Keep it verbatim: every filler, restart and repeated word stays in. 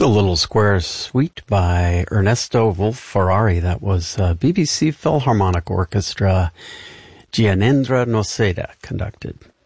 The Little Square Suite by Ernesto Wolf-Ferrari. That was uh, B B C Philharmonic Orchestra. Gyanendra Noseda conducted.